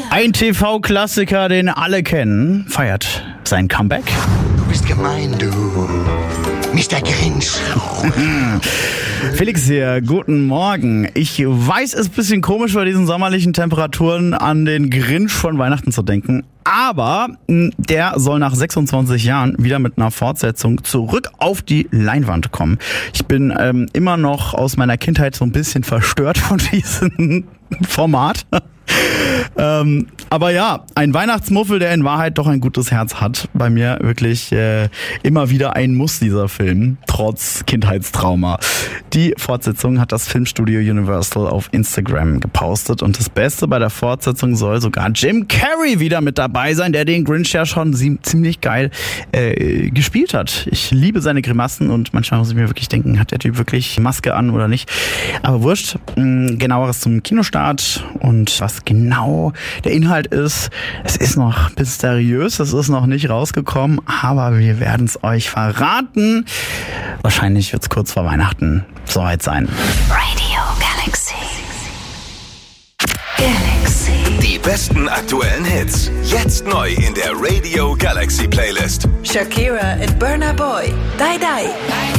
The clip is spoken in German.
Ein TV-Klassiker, den alle kennen, feiert sein Comeback. Du bist gemein, du Mr. Grinch. Felix hier, guten Morgen. Ich weiß, es ist ein bisschen komisch bei diesen sommerlichen Temperaturen an den Grinch von Weihnachten zu denken. Aber der soll nach 26 Jahren wieder mit einer Fortsetzung zurück auf die Leinwand kommen. Ich bin immer noch aus meiner Kindheit so ein bisschen verstört von diesem Format. Aber ja, ein Weihnachtsmuffel, der in Wahrheit doch ein gutes Herz hat. Bei mir wirklich immer wieder ein Muss, dieser Film, trotz Kindheitstrauma. Die Fortsetzung hat das Filmstudio Universal auf Instagram gepostet. Und das Beste bei der Fortsetzung soll sogar Jim Carrey wieder mit dabei sein, der den Grinch ja schon ziemlich geil gespielt hat. Ich liebe seine Grimassen und manchmal muss ich mir wirklich denken, hat der Typ wirklich Maske an oder nicht? Aber wurscht, genaueres zum Kinostart und was genau der Inhalt ist. Es ist noch mysteriös, es ist noch nicht rausgekommen, aber wir werden es euch verraten. Wahrscheinlich wird es kurz vor Weihnachten soweit sein. Radio Galaxy. Die besten aktuellen Hits. Jetzt neu in der Radio Galaxy Playlist. Shakira and Burna Boy. Die Die.